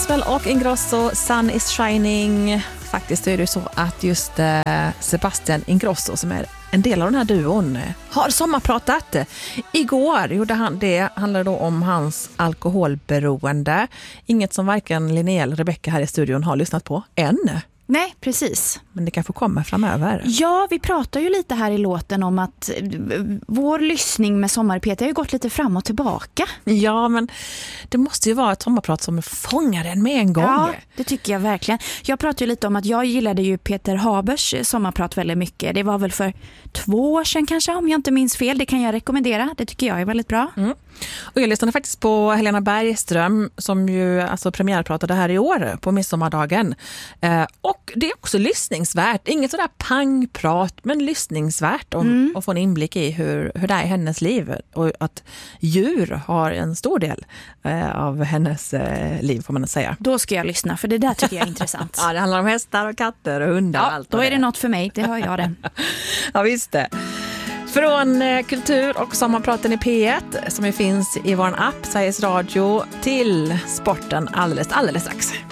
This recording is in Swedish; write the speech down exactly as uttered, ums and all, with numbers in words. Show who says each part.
Speaker 1: Gospel och Ingrosso, Sun is shining. Faktiskt är det så att just eh, Sebastian Ingrosso, som är en del av den här duon, har sommarpratat. Igår gjorde han det. Handlar då om hans alkoholberoende. Inget som varken Linnea eller Rebecca här i studion har lyssnat på än.
Speaker 2: Nej, precis.
Speaker 1: Men det kan få komma framöver.
Speaker 2: Ja, vi pratar ju lite här i låten om att vår lyssning med Sommar-P T har ju gått lite fram och tillbaka.
Speaker 1: Ja, men det måste ju vara ett sommarprat som fångar en med en gång.
Speaker 2: Ja, det tycker jag verkligen. Jag pratade ju lite om att jag gillade ju Peter Habers sommarprat väldigt mycket. Det var väl för två år sedan kanske, om jag inte minns fel. Det kan jag rekommendera. Det tycker jag är väldigt bra.
Speaker 1: Mm. Och jag lyssnade faktiskt på Helena Bergström, som ju alltså premiärpratade här i år på midsommardagen. Eh, och det är också lyssningsvärt. Inget sådär pangprat, men lyssningsvärt om mm. att få en inblick i hur, hur det är i hennes liv. Och att djur har en stor del eh, av hennes eh, liv, får man säga.
Speaker 2: Då ska jag lyssna, för det där tycker jag är intressant.
Speaker 1: Ja, det handlar om hästar och katter och hundar.
Speaker 2: Ja,
Speaker 1: och allt
Speaker 2: då är det,
Speaker 1: det
Speaker 2: något för mig, det hör jag det.
Speaker 1: Ja, visst det. Från kultur och sommarpraten i P ett, som ju finns i vår app Sveriges Radio, till sporten alldeles, alldeles strax.